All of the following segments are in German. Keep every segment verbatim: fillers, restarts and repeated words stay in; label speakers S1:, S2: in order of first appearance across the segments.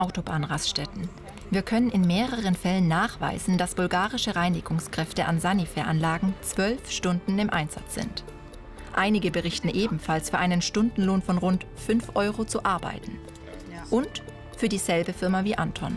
S1: Autobahnraststätten. Wir können in mehreren Fällen nachweisen, dass bulgarische Reinigungskräfte an Sanifair-Anlagen zwölf Stunden im Einsatz sind. Einige berichten ebenfalls, für einen Stundenlohn von rund fünf Euro zu arbeiten. Und für dieselbe Firma wie Anton.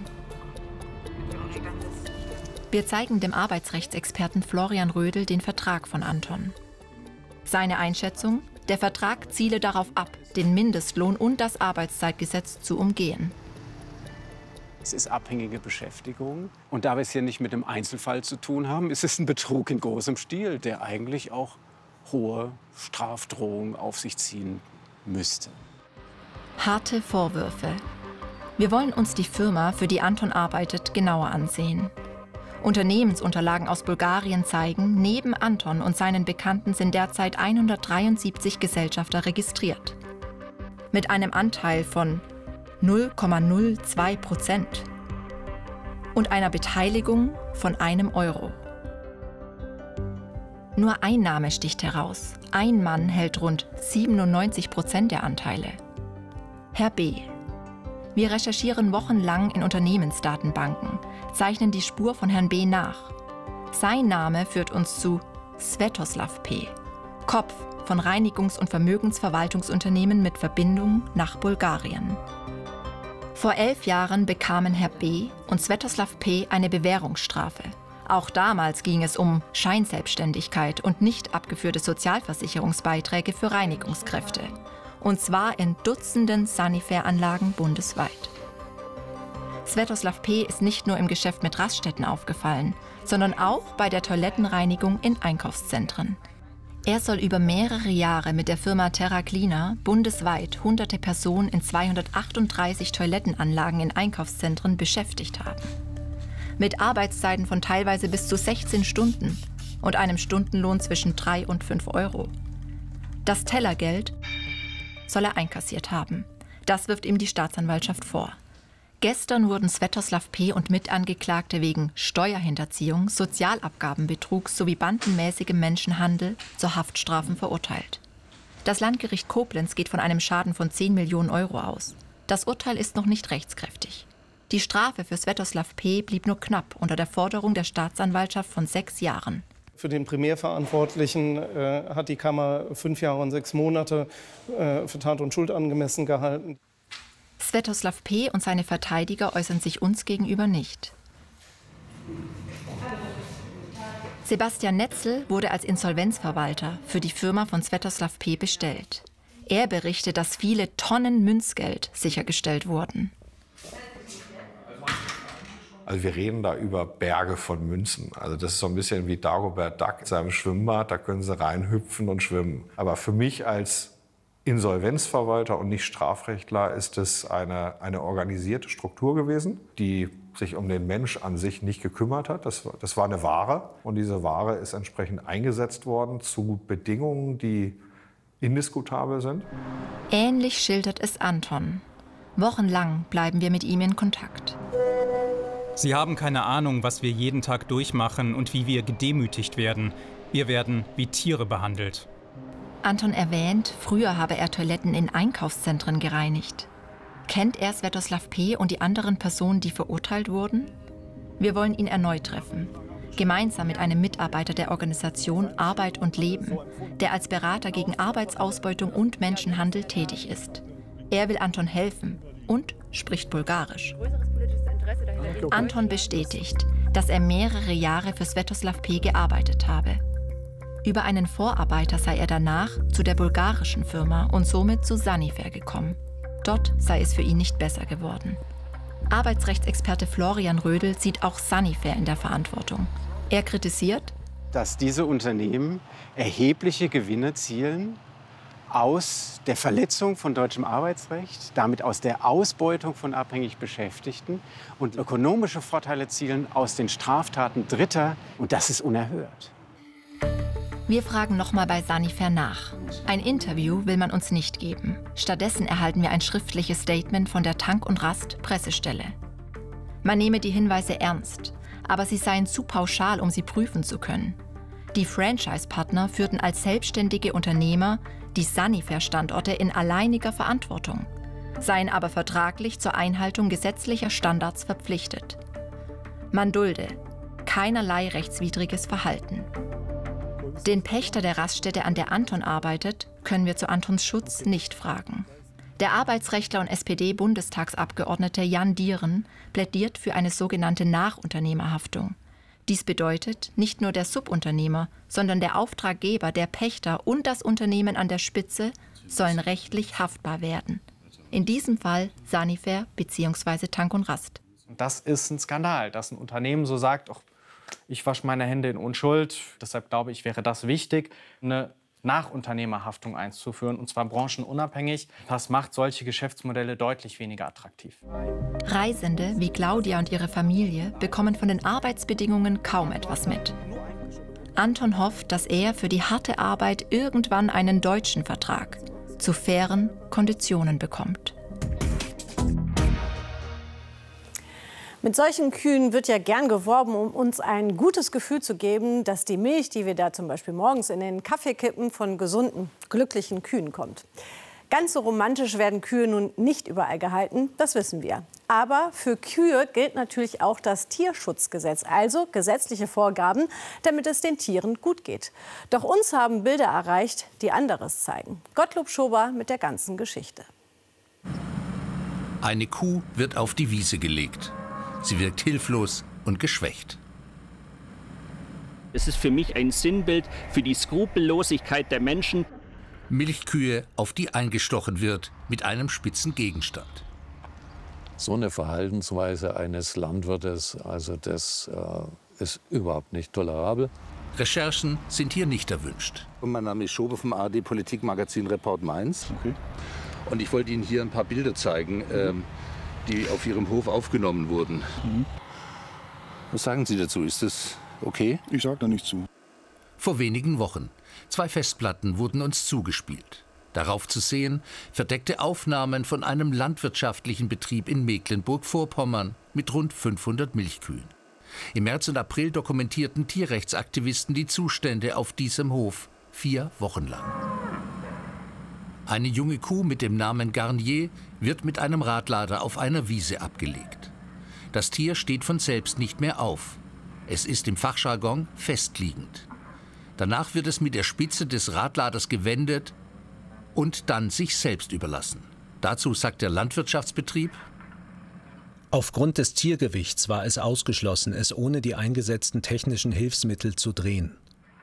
S1: Wir zeigen dem Arbeitsrechtsexperten Florian Rödel den Vertrag von Anton. Seine Einschätzung: Der Vertrag ziele darauf ab, den Mindestlohn und das Arbeitszeitgesetz zu umgehen.
S2: Es ist abhängige Beschäftigung. Und da wir es hier nicht mit einem Einzelfall zu tun haben, ist es ein Betrug in großem Stil, der eigentlich auch hohe Strafdrohungen auf sich ziehen müsste.
S1: Harte Vorwürfe. Wir wollen uns die Firma, für die Anton arbeitet, genauer ansehen. Unternehmensunterlagen aus Bulgarien zeigen, neben Anton und seinen Bekannten sind derzeit hundertdreiundsiebzig Gesellschafter registriert. Mit einem Anteil von null Komma null zwei Prozent und einer Beteiligung von einem Euro. Nur ein Name sticht heraus. Ein Mann hält rund siebenundneunzig Prozent der Anteile. Herr B. Wir recherchieren wochenlang in Unternehmensdatenbanken, zeichnen die Spur von Herrn B. nach. Sein Name führt uns zu Svetoslav P., Kopf von Reinigungs- und Vermögensverwaltungsunternehmen mit Verbindung nach Bulgarien. Vor elf Jahren bekamen Herr B. und Svetoslav P. eine Bewährungsstrafe. Auch damals ging es um Scheinselbstständigkeit und nicht abgeführte Sozialversicherungsbeiträge für Reinigungskräfte. Und zwar in Dutzenden Sanifair-Anlagen bundesweit. Svetoslav P. ist nicht nur im Geschäft mit Raststätten aufgefallen, sondern auch bei der Toilettenreinigung in Einkaufszentren. Er soll über mehrere Jahre mit der Firma Terra Cleaner bundesweit hunderte Personen in zweihundertachtunddreißig Toilettenanlagen in Einkaufszentren beschäftigt haben. Mit Arbeitszeiten von teilweise bis zu sechzehn Stunden und einem Stundenlohn zwischen drei und fünf Euro. Das Tellergeld soll er einkassiert haben. Das wirft ihm die Staatsanwaltschaft vor. Gestern wurden Svetoslav P. und Mitangeklagte wegen Steuerhinterziehung, Sozialabgabenbetrugs sowie bandenmäßigem Menschenhandel zu Haftstrafen verurteilt. Das Landgericht Koblenz geht von einem Schaden von zehn Millionen Euro aus. Das Urteil ist noch nicht rechtskräftig. Die Strafe für Svetoslav P. blieb nur knapp unter der Forderung der Staatsanwaltschaft von sechs Jahren.
S3: Für den Primärverantwortlichen äh, hat die Kammer fünf Jahre und sechs Monate äh, für Tat und Schuld angemessen gehalten.
S1: Svetoslav P. und seine Verteidiger äußern sich uns gegenüber nicht. Sebastian Netzel wurde als Insolvenzverwalter für die Firma von Svetoslav P. bestellt. Er berichtet, dass viele Tonnen Münzgeld sichergestellt wurden.
S4: Also wir reden da über Berge von Münzen. Also das ist so ein bisschen wie Dagobert Duck in seinem Schwimmbad, da können Sie reinhüpfen und schwimmen. Aber für mich als Insolvenzverwalter und nicht Strafrechtler ist es eine, eine organisierte Struktur gewesen, die sich um den Mensch an sich nicht gekümmert hat. Das, das war eine Ware und diese Ware ist entsprechend eingesetzt worden zu Bedingungen, die indiskutabel sind.
S1: Ähnlich schildert es Anton. Wochenlang bleiben wir mit ihm in Kontakt.
S5: Sie haben keine Ahnung, was wir jeden Tag durchmachen und wie wir gedemütigt werden. Wir werden wie Tiere behandelt.
S1: Anton erwähnt, früher habe er Toiletten in Einkaufszentren gereinigt. Kennt er Svetoslav P. und die anderen Personen, die verurteilt wurden? Wir wollen ihn erneut treffen. Gemeinsam mit einem Mitarbeiter der Organisation Arbeit und Leben, der als Berater gegen Arbeitsausbeutung und Menschenhandel tätig ist. Er will Anton helfen und spricht Bulgarisch. Anton bestätigt, dass er mehrere Jahre für Svetoslav P. gearbeitet habe. Über einen Vorarbeiter sei er danach zu der bulgarischen Firma und somit zu Sanifair gekommen. Dort sei es für ihn nicht besser geworden. Arbeitsrechtsexperte Florian Rödel sieht auch Sanifair in der Verantwortung. Er kritisiert,
S2: dass diese Unternehmen erhebliche Gewinne zielen aus der Verletzung von deutschem Arbeitsrecht, damit aus der Ausbeutung von abhängig Beschäftigten und ökonomische Vorteile zielen aus den Straftaten Dritter. Und das ist unerhört.
S1: Wir fragen nochmal bei Sanifair nach. Ein Interview will man uns nicht geben. Stattdessen erhalten wir ein schriftliches Statement von der Tank- und Rast-Pressestelle. Man nehme die Hinweise ernst, aber sie seien zu pauschal, um sie prüfen zu können. Die Franchise-Partner führten als selbstständige Unternehmer die Sanifair-Standorte in alleiniger Verantwortung. seien aber vertraglich zur Einhaltung gesetzlicher Standards verpflichtet. Man dulde keinerlei rechtswidriges Verhalten. Den Pächter der Raststätte, an der Anton arbeitet, können wir zu Antons Schutz nicht fragen. Der Arbeitsrechtler und S P D-Bundestagsabgeordnete Jan Dieren plädiert für eine sogenannte Nachunternehmerhaftung. Dies bedeutet, nicht nur der Subunternehmer, sondern der Auftraggeber, der Pächter und das Unternehmen an der Spitze sollen rechtlich haftbar werden. In diesem Fall Sanifair bzw. Tank und Rast.
S6: Das ist ein Skandal, dass ein Unternehmen so sagt, ach, ich wasche meine Hände in Unschuld. Deshalb glaube ich, wäre das wichtig, eine Nachunternehmerhaftung einzuführen, und zwar branchenunabhängig. Das macht solche Geschäftsmodelle deutlich weniger attraktiv.
S1: Reisende wie Claudia und ihre Familie bekommen von den Arbeitsbedingungen kaum etwas mit. Anton hofft, dass er für die harte Arbeit irgendwann einen deutschen Vertrag zu fairen Konditionen bekommt.
S7: Mit solchen Kühen wird ja gern geworben, um uns ein gutes Gefühl zu geben, dass die Milch, die wir da zum Beispiel morgens in den Kaffee kippen, von gesunden, glücklichen Kühen kommt. Ganz so romantisch werden Kühe nun nicht überall gehalten, das wissen wir. Aber für Kühe gilt natürlich auch das Tierschutzgesetz, also gesetzliche Vorgaben, damit es den Tieren gut geht. Doch uns haben Bilder erreicht, die anderes zeigen. Gottlob Schober mit der ganzen Geschichte.
S8: Eine Kuh wird auf die Wiese gelegt. Sie wirkt hilflos und geschwächt.
S9: Es ist für mich ein Sinnbild für die Skrupellosigkeit der Menschen.
S8: Milchkühe, auf die eingestochen wird mit einem spitzen Gegenstand.
S10: So eine Verhaltensweise eines Landwirtes, also das äh, ist überhaupt nicht tolerabel.
S8: Recherchen sind hier nicht erwünscht.
S11: Und mein Name ist Schobe vom A R D-Politikmagazin Report Mainz. Okay. Und ich wollte Ihnen hier ein paar Bilder zeigen, mhm. ähm, die auf Ihrem Hof aufgenommen wurden. Mhm. Was sagen Sie dazu? Ist das okay?
S12: Ich sage da nichts zu.
S8: Vor wenigen Wochen. Zwei Festplatten wurden uns zugespielt. Darauf zu sehen, verdeckte Aufnahmen von einem landwirtschaftlichen Betrieb in Mecklenburg-Vorpommern mit rund fünfhundert Milchkühen. Im März und April dokumentierten Tierrechtsaktivisten die Zustände auf diesem Hof vier Wochen lang. Eine junge Kuh mit dem Namen Garnier wird mit einem Radlader auf einer Wiese abgelegt. Das Tier steht von selbst nicht mehr auf. Es ist im Fachjargon festliegend. Danach wird es mit der Spitze des Radladers gewendet und dann sich selbst überlassen. Dazu sagt der Landwirtschaftsbetrieb:
S13: Aufgrund des Tiergewichts war es ausgeschlossen, es ohne die eingesetzten technischen Hilfsmittel zu drehen.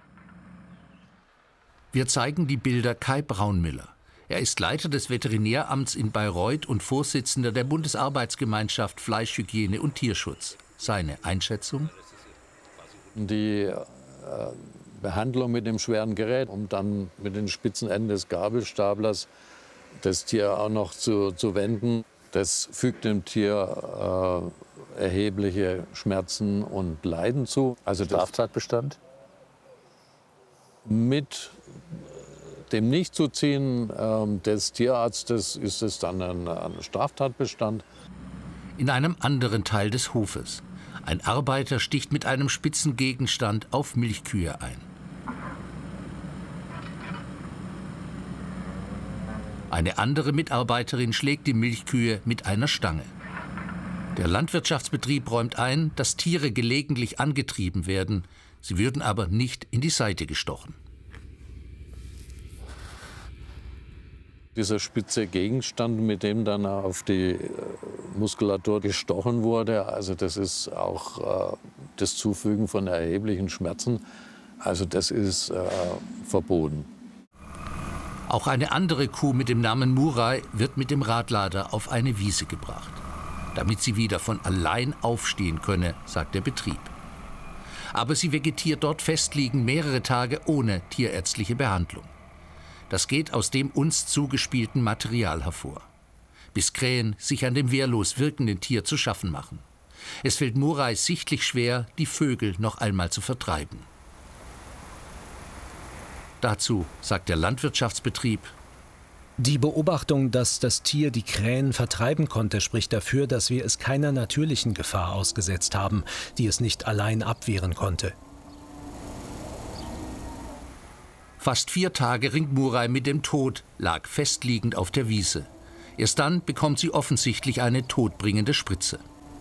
S8: Wir zeigen die Bilder Kai Braunmüller. Er ist Leiter des Veterinäramts in Bayreuth und Vorsitzender der Bundesarbeitsgemeinschaft Fleischhygiene und Tierschutz. Seine Einschätzung?
S10: Die äh, Behandlung mit dem schweren Gerät, um dann mit den spitzen Enden des Gabelstaplers das Tier auch noch zu, zu wenden, das fügt dem Tier äh, erhebliche Schmerzen und Leiden zu. Also
S11: Straftatbestand?
S10: Mit dem Nichtzuziehen äh, des Tierarztes ist es dann ein, ein Straftatbestand.
S8: In einem anderen Teil des Hofes. Ein Arbeiter sticht mit einem spitzen Gegenstand auf Milchkühe ein. Eine andere Mitarbeiterin schlägt die Milchkühe mit einer Stange. Der Landwirtschaftsbetrieb räumt ein, dass Tiere gelegentlich angetrieben werden. Sie würden aber nicht in die Seite gestochen.
S10: Dieser spitze Gegenstand, mit dem dann auf die Muskulatur gestochen wurde, also das ist auch äh, das Zufügen von erheblichen Schmerzen. Also das ist äh, verboten.
S8: Auch eine andere Kuh mit dem Namen Murai wird mit dem Radlader auf eine Wiese gebracht, damit sie wieder von allein aufstehen könne, sagt der Betrieb. Aber sie vegetiert dort festliegend mehrere Tage ohne tierärztliche Behandlung. Das geht aus dem uns zugespielten Material hervor. Bis Krähen sich an dem wehrlos wirkenden Tier zu schaffen machen. Es fällt Murai sichtlich schwer, die Vögel noch einmal zu vertreiben. Dazu sagt der Landwirtschaftsbetrieb:
S13: Die Beobachtung, dass das Tier die Krähen vertreiben konnte, spricht dafür, dass wir es keiner natürlichen Gefahr ausgesetzt haben, die es nicht allein abwehren konnte.
S8: Fast vier Tage ringt Murai mit dem Tod, lag festliegend auf der Wiese. Erst dann bekommt sie offensichtlich eine todbringende Spritze.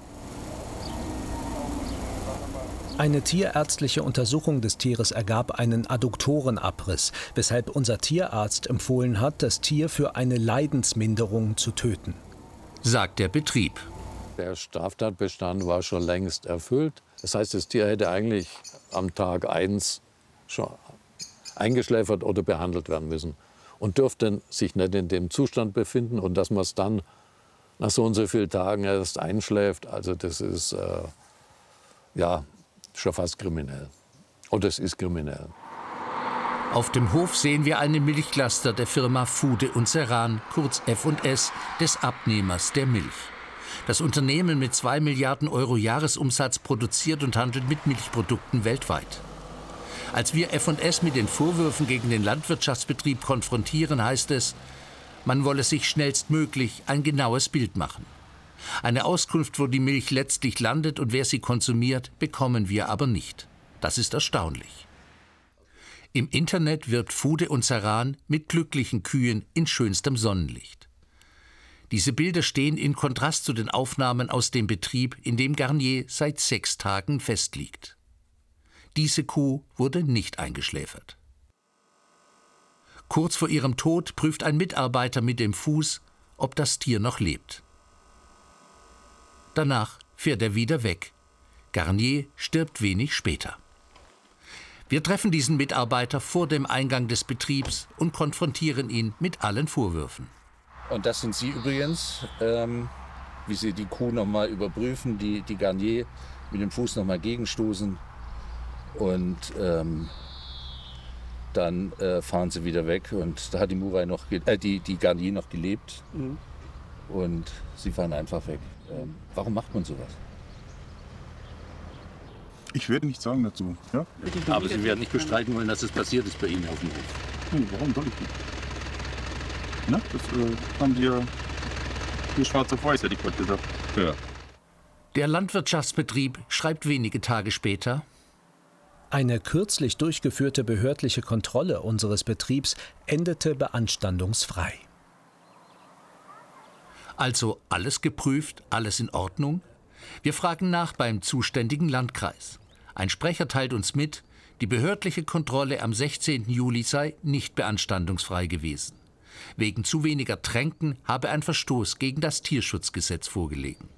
S13: Eine tierärztliche Untersuchung des Tieres ergab einen Adduktorenabriss, weshalb unser Tierarzt empfohlen hat, das Tier für eine Leidensminderung zu töten.
S8: Sagt der Betrieb.
S10: Der Straftatbestand war schon längst erfüllt. Das heißt, das Tier hätte eigentlich am Tag eins schon eingeschläfert oder behandelt werden müssen und dürfte sich nicht in dem Zustand befinden. Und dass man es dann nach so und so vielen Tagen erst einschläft, also das ist äh, ja schon fast kriminell. Und es ist kriminell.
S8: Auf dem Hof sehen wir eine Milchcluster der Firma Fude und Serran, kurz F und S, des Abnehmers der Milch. Das Unternehmen mit zwei Milliarden Euro Jahresumsatz produziert und handelt mit Milchprodukten weltweit. Als wir F und S mit den Vorwürfen gegen den Landwirtschaftsbetrieb konfrontieren, heißt es, man wolle sich schnellstmöglich ein genaues Bild machen. Eine Auskunft, wo die Milch letztlich landet und wer sie konsumiert, bekommen wir aber nicht. Das ist erstaunlich. Im Internet wirbt Fude und Serran mit glücklichen Kühen in schönstem Sonnenlicht. Diese Bilder stehen in Kontrast zu den Aufnahmen aus dem Betrieb, in dem Garnier seit sechs Tagen festliegt. Diese Kuh wurde nicht eingeschläfert. Kurz vor ihrem Tod prüft ein Mitarbeiter mit dem Fuß, ob das Tier noch lebt. Danach fährt er wieder weg. Garnier stirbt wenig später. Wir treffen diesen Mitarbeiter vor dem Eingang des Betriebs und konfrontieren ihn mit allen Vorwürfen.
S11: Und das sind Sie übrigens, ähm, wie Sie die Kuh noch mal überprüfen, die, die Garnier mit dem Fuß noch mal gegenstoßen und ähm, dann äh, fahren sie wieder weg. Und da hat die Murray noch, äh, die, die Garnier noch gelebt mhm. und sie fahren einfach weg. Ähm, warum macht man sowas?
S12: Ich werde nichts sagen dazu. Ja?
S11: Aber Sie werden nicht bestreiten wollen, dass es passiert ist bei Ihnen auf dem Hof.
S12: Hm, warum soll ich nicht? Na, das äh, haben Sie ja hier schwarz auf weiß, hätte ich gerade gesagt. Ja.
S8: Der Landwirtschaftsbetrieb schreibt wenige Tage später:
S13: Eine kürzlich durchgeführte behördliche Kontrolle unseres Betriebs endete beanstandungsfrei.
S8: Also alles geprüft, alles in Ordnung? Wir fragen nach beim zuständigen Landkreis. Ein Sprecher teilt uns mit, die behördliche Kontrolle am sechzehnten Juli sei nicht beanstandungsfrei gewesen. Wegen zu weniger Tränken habe ein Verstoß gegen das Tierschutzgesetz vorgelegen.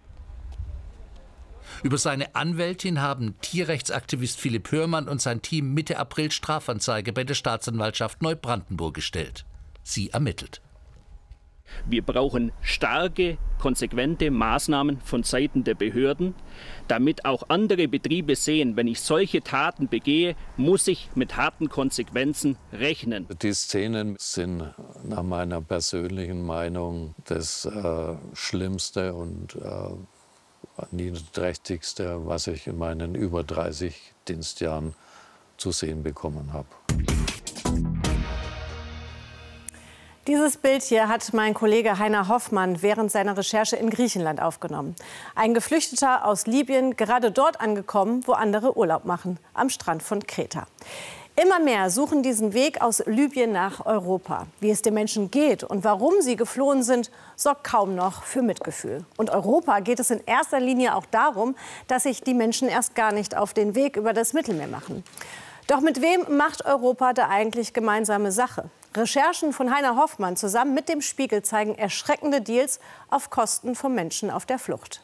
S8: Über seine Anwältin haben Tierrechtsaktivist Philipp Hörmann und sein Team Mitte April Strafanzeige bei der Staatsanwaltschaft Neubrandenburg gestellt. Sie ermittelt.
S9: Wir brauchen starke, konsequente Maßnahmen von Seiten der Behörden, damit auch andere Betriebe sehen, wenn ich solche Taten begehe, muss ich mit harten Konsequenzen rechnen.
S10: Die Szenen sind nach meiner persönlichen Meinung das äh, Schlimmste und äh, niederträchtigste, was ich in meinen über dreißig Dienstjahren zu sehen bekommen habe.
S7: Dieses Bild hier hat mein Kollege Heiner Hoffmann während seiner Recherche in Griechenland aufgenommen. Ein Geflüchteter aus Libyen, gerade dort angekommen, wo andere Urlaub machen, am Strand von Kreta. Immer mehr suchen diesen Weg aus Libyen nach Europa. Wie es den Menschen geht und warum sie geflohen sind, sorgt kaum noch für Mitgefühl. Und Europa geht es in erster Linie auch darum, dass sich die Menschen erst gar nicht auf den Weg über das Mittelmeer machen. Doch mit wem macht Europa da eigentlich gemeinsame Sache? Recherchen von Heiner Hoffmann zusammen mit dem Spiegel zeigen erschreckende Deals auf Kosten von Menschen auf der Flucht.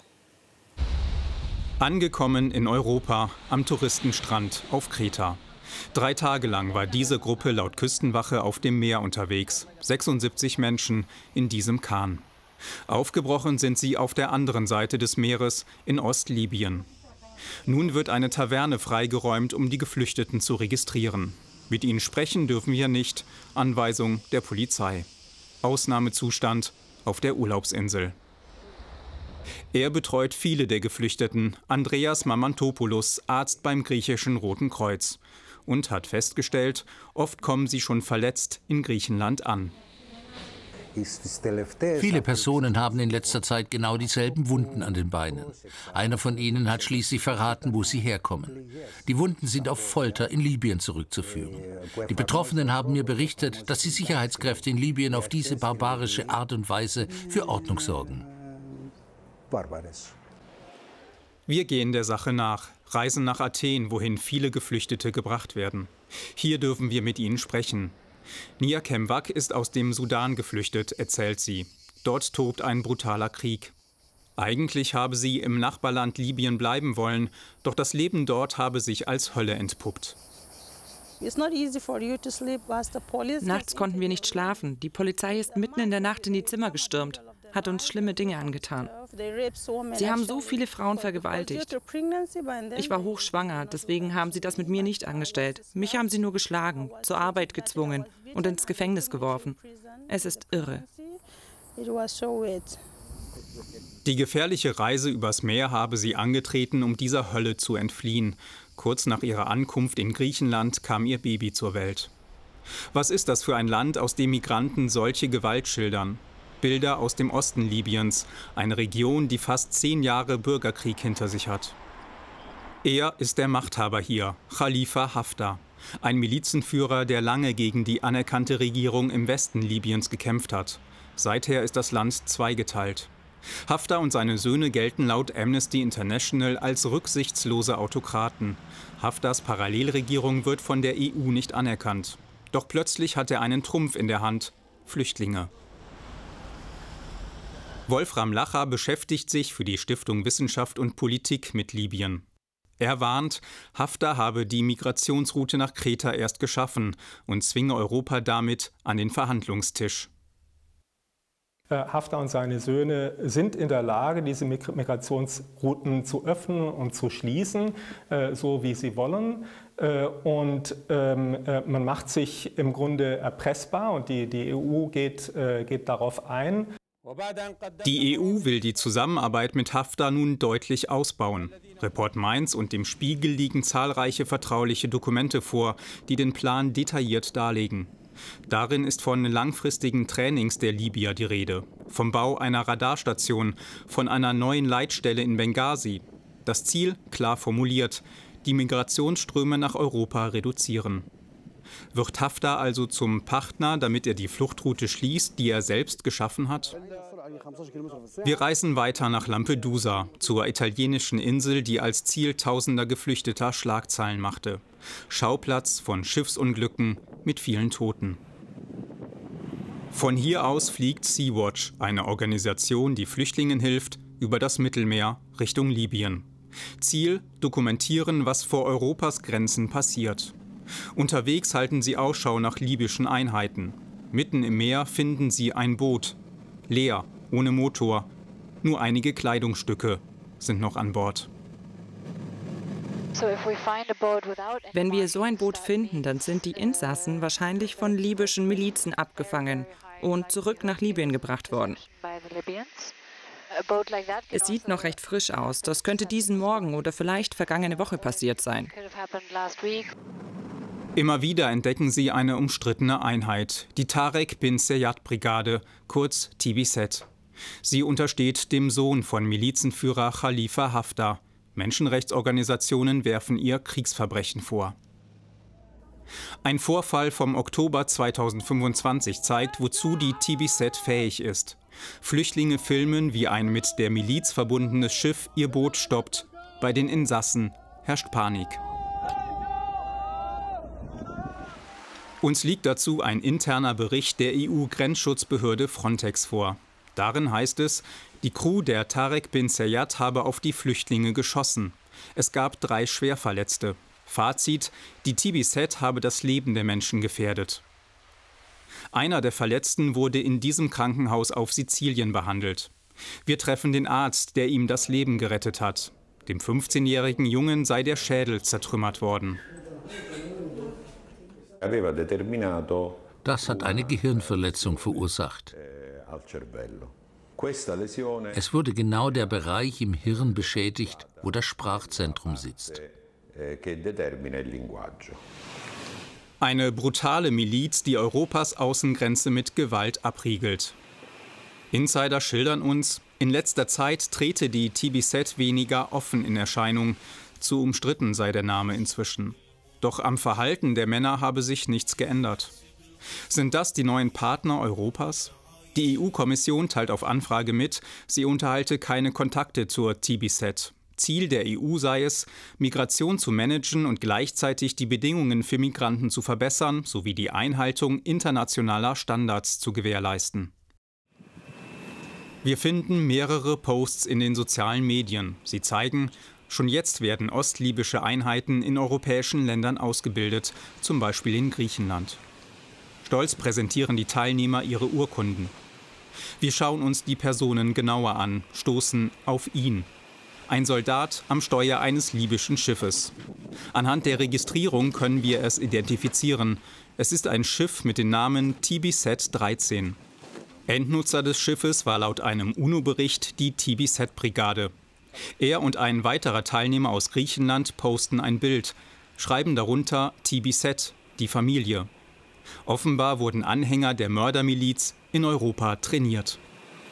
S5: Angekommen in Europa am Touristenstrand auf Kreta. Drei Tage lang war diese Gruppe laut Küstenwache auf dem Meer unterwegs. sechsundsiebzig Menschen in diesem Kahn. Aufgebrochen sind sie auf der anderen Seite des Meeres in Ostlibyen. Nun wird eine Taverne freigeräumt, um die Geflüchteten zu registrieren. Mit ihnen sprechen dürfen wir nicht. Anweisung der Polizei. Ausnahmezustand auf der Urlaubsinsel. Er betreut viele der Geflüchteten, Andreas Mamantopoulos, Arzt beim griechischen Roten Kreuz. Und hat festgestellt, oft kommen sie schon verletzt in Griechenland an.
S8: Viele Personen haben in letzter Zeit genau dieselben Wunden an den Beinen. Einer von ihnen hat schließlich verraten, wo sie herkommen. Die Wunden sind auf Folter in Libyen zurückzuführen. Die Betroffenen haben mir berichtet, dass die Sicherheitskräfte in Libyen auf diese barbarische Art und Weise für Ordnung sorgen.
S5: Wir gehen der Sache nach, reisen nach Athen, wohin viele Geflüchtete gebracht werden. Hier dürfen wir mit ihnen sprechen. Nia Kemwak ist aus dem Sudan geflüchtet, erzählt sie. Dort tobt ein brutaler Krieg. Eigentlich habe sie im Nachbarland Libyen bleiben wollen, doch das Leben dort habe sich als Hölle entpuppt.
S14: Nachts konnten wir nicht schlafen. Die Polizei ist mitten in der Nacht in die Zimmer gestürmt, hat uns schlimme Dinge angetan. Sie haben so viele Frauen vergewaltigt. Ich war hochschwanger, deswegen haben sie das mit mir nicht angestellt. Mich haben sie nur geschlagen, zur Arbeit gezwungen und ins Gefängnis geworfen. Es ist irre.
S5: Die gefährliche Reise übers Meer habe sie angetreten, um dieser Hölle zu entfliehen. Kurz nach ihrer Ankunft in Griechenland kam ihr Baby zur Welt. Was ist das für ein Land, aus dem Migranten solche Gewalt schildern? Bilder aus dem Osten Libyens, eine Region, die fast zehn Jahre Bürgerkrieg hinter sich hat. Er ist der Machthaber hier, Khalifa Haftar, ein Milizenführer, der lange gegen die anerkannte Regierung im Westen Libyens gekämpft hat. Seither ist das Land zweigeteilt. Haftar und seine Söhne gelten laut Amnesty International als rücksichtslose Autokraten. Haftars Parallelregierung wird von der E U nicht anerkannt. Doch plötzlich hat er einen Trumpf in der Hand: Flüchtlinge. Wolfram Lacher beschäftigt sich für die Stiftung Wissenschaft und Politik mit Libyen. Er warnt, Haftar habe die Migrationsroute nach Kreta erst geschaffen und zwinge Europa damit an den Verhandlungstisch.
S15: Haftar und seine Söhne sind in der Lage, diese Migrationsrouten zu öffnen und zu schließen, so wie sie wollen. Und man macht sich im Grunde erpressbar und die, die E U geht, geht darauf ein.
S5: Die E U will die Zusammenarbeit mit Haftar nun deutlich ausbauen. Report Mainz und dem Spiegel liegen zahlreiche vertrauliche Dokumente vor, die den Plan detailliert darlegen. Darin ist von langfristigen Trainings der Libyer die Rede, vom Bau einer Radarstation, von einer neuen Leitstelle in Benghazi. Das Ziel, klar formuliert, die Migrationsströme nach Europa reduzieren. Wird Haftar also zum Partner, damit er die Fluchtroute schließt, die er selbst geschaffen hat? Wir reisen weiter nach Lampedusa, zur italienischen Insel, die als Ziel tausender Geflüchteter Schlagzeilen machte. Schauplatz von Schiffsunglücken mit vielen Toten. Von hier aus fliegt Sea-Watch, eine Organisation, die Flüchtlingen hilft, über das Mittelmeer Richtung Libyen. Ziel: dokumentieren, was vor Europas Grenzen passiert. Unterwegs halten sie Ausschau nach libyschen Einheiten. Mitten im Meer finden sie ein Boot. Leer, ohne Motor. Nur einige Kleidungsstücke sind noch an Bord.
S14: Wenn wir so ein Boot finden, dann sind die Insassen wahrscheinlich von libyschen Milizen abgefangen und zurück nach Libyen gebracht worden. Es sieht noch recht frisch aus. Das könnte diesen Morgen oder vielleicht vergangene Woche passiert sein.
S5: Immer wieder entdecken sie eine umstrittene Einheit, die Tarek bin Zayat-Brigade, kurz T B Z. Sie untersteht dem Sohn von Milizenführer Khalifa Haftar. Menschenrechtsorganisationen werfen ihr Kriegsverbrechen vor. Ein Vorfall vom Oktober zweitausendfünfundzwanzig zeigt, wozu die T B Z fähig ist. Flüchtlinge filmen, wie ein mit der Miliz verbundenes Schiff ihr Boot stoppt. Bei den Insassen herrscht Panik. Uns liegt dazu ein interner Bericht der E U-Grenzschutzbehörde Frontex vor. Darin heißt es, die Crew der Tarek bin Zayat habe auf die Flüchtlinge geschossen. Es gab drei Schwerverletzte. Fazit: Die T B Z habe das Leben der Menschen gefährdet. Einer der Verletzten wurde in diesem Krankenhaus auf Sizilien behandelt. Wir treffen den Arzt, der ihm das Leben gerettet hat. Dem fünfzehnjährigen Jungen sei der Schädel zertrümmert worden.
S8: Das hat eine Gehirnverletzung verursacht. Es wurde genau der Bereich im Hirn beschädigt, wo das Sprachzentrum sitzt.
S5: Eine brutale Miliz, die Europas Außengrenze mit Gewalt abriegelt. Insider schildern uns, in letzter Zeit trete die T B Z weniger offen in Erscheinung. Zu umstritten sei der Name inzwischen. Doch am Verhalten der Männer habe sich nichts geändert. Sind das die neuen Partner Europas? Die E U-Kommission teilt auf Anfrage mit, sie unterhalte keine Kontakte zur T B Z. Ziel der E U sei es, Migration zu managen und gleichzeitig die Bedingungen für Migranten zu verbessern, sowie die Einhaltung internationaler Standards zu gewährleisten. Wir finden mehrere Posts in den sozialen Medien. Sie zeigen, schon jetzt werden ostlibysche Einheiten in europäischen Ländern ausgebildet, zum Beispiel in Griechenland. Stolz präsentieren die Teilnehmer ihre Urkunden. Wir schauen uns die Personen genauer an, stoßen auf ihn. Ein Soldat am Steuer eines libyschen Schiffes. Anhand der Registrierung können wir es identifizieren. Es ist ein Schiff mit dem Namen T B Z dreizehn. Endnutzer des Schiffes war laut einem UNO-Bericht die T B Z-Brigade. Er und ein weiterer Teilnehmer aus Griechenland posten ein Bild, schreiben darunter T B Z, die Familie. Offenbar wurden Anhänger der Mördermiliz in Europa trainiert.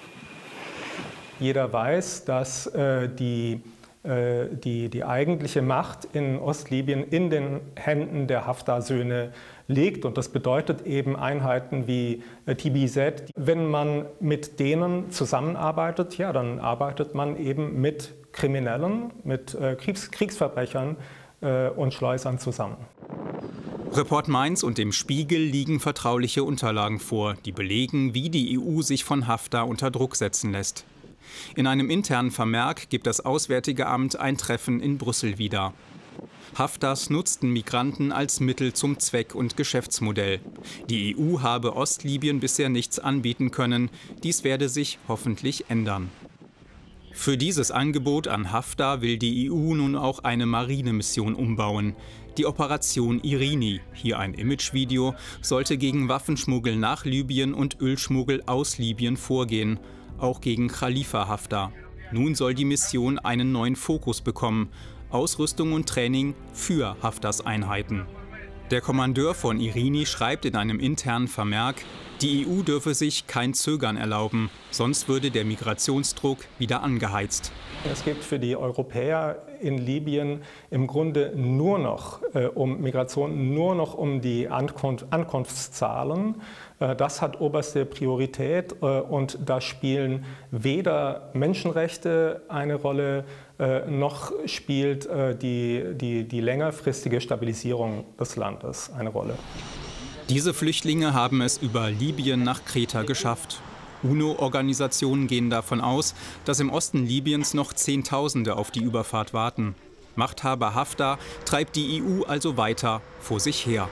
S15: Jeder weiß, dass äh, die, äh, die, die eigentliche Macht in Ostlibyen in den Händen der Haftar-Söhne liegt. Und das bedeutet eben Einheiten wie äh, T B Z. Wenn man mit denen zusammenarbeitet, ja, dann arbeitet man eben mit Kriminellen, mit äh, Kriegs Kriegsverbrechern äh, und Schleusern zusammen.
S5: Report Mainz und dem Spiegel liegen vertrauliche Unterlagen vor, die belegen, wie die E U sich von Haftar unter Druck setzen lässt. In einem internen Vermerk gibt das Auswärtige Amt ein Treffen in Brüssel wieder. Haftars nutzten Migranten als Mittel zum Zweck und Geschäftsmodell. Die E U habe Ostlibyen bisher nichts anbieten können. Dies werde sich hoffentlich ändern. Für dieses Angebot an Haftar will die E U nun auch eine Marinemission umbauen. Die Operation Irini, hier ein Imagevideo, sollte gegen Waffenschmuggel nach Libyen und Ölschmuggel aus Libyen vorgehen. Auch gegen Khalifa Haftar. Nun soll die Mission einen neuen Fokus bekommen: Ausrüstung und Training für Haftars Einheiten. Der Kommandeur von Irini schreibt in einem internen Vermerk, die E U dürfe sich kein Zögern erlauben, sonst würde der Migrationsdruck wieder angeheizt.
S15: Es geht für die Europäer in Libyen im Grunde nur noch äh, um Migration, nur noch um die Ankunft, Ankunftszahlen. Äh, das hat oberste Priorität äh, und da spielen weder Menschenrechte eine Rolle, äh, noch spielt äh, die, die, die längerfristige Stabilisierung des Landes eine Rolle.
S5: Diese Flüchtlinge haben es über Libyen nach Kreta geschafft. UNO-Organisationen gehen davon aus, dass im Osten Libyens noch Zehntausende auf die Überfahrt warten. Machthaber Haftar treibt die E U also weiter vor sich her.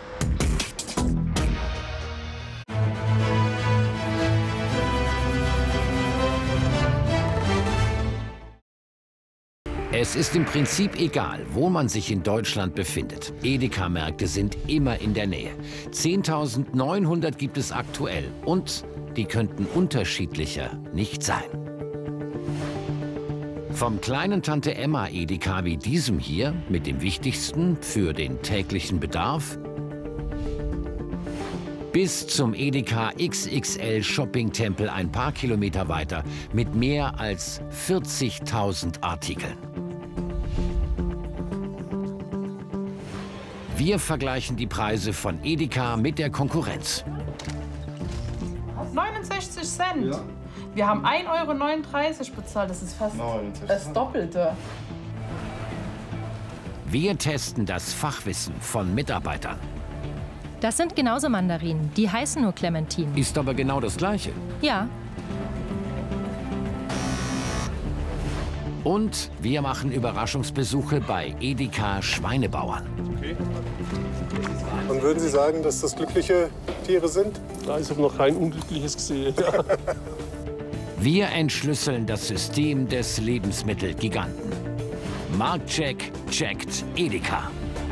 S16: Es ist im Prinzip egal, wo man sich in Deutschland befindet. Edeka-Märkte sind immer in der Nähe. zehntausendneunhundert gibt es aktuell und die könnten unterschiedlicher nicht sein. Vom kleinen Tante Emma Edeka wie diesem hier mit dem Wichtigsten für den täglichen Bedarf bis zum Edeka X X L Shopping-Tempel ein paar Kilometer weiter mit mehr als vierzigtausend Artikeln. Wir vergleichen die Preise von Edeka mit der Konkurrenz.
S17: neunundsechzig Cent. Ja. Wir haben ein Euro neununddreißig bezahlt. Das ist fast das Doppelte.
S16: Wir testen das Fachwissen von Mitarbeitern.
S18: Das sind genauso Mandarinen. Die heißen nur Clementine.
S16: Ist aber genau das Gleiche.
S18: Ja.
S16: Und wir machen Überraschungsbesuche bei Edeka Schweinebauern.
S19: Okay. Und würden Sie sagen, dass das glückliche Tiere sind?
S20: Ja, ich habe noch kein unglückliches gesehen.
S16: Wir entschlüsseln das System des Lebensmittelgiganten. Marktcheck checkt Edeka.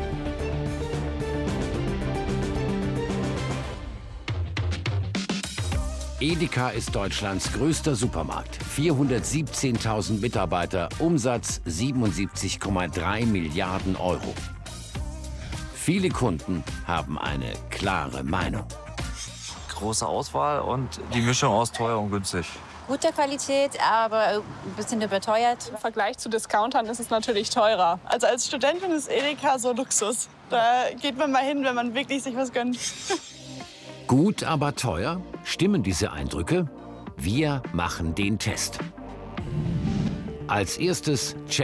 S16: Edeka ist Deutschlands größter Supermarkt. vierhundertsiebzehntausend Mitarbeiter, Umsatz siebenundsiebzig Komma drei Milliarden Euro. Viele Kunden haben eine klare Meinung.
S21: Große Auswahl und die Mischung aus teuer und günstig. gute Qualität, aber ein bisschen überteuert.
S17: Im Vergleich zu Discountern ist es natürlich teurer. Also als Studentin ist Edeka so Luxus. Da geht man mal hin, wenn man wirklich sich was gönnt.
S16: Gut, aber teuer? Stimmen diese Eindrücke? Wir machen den Test. Als erstes checken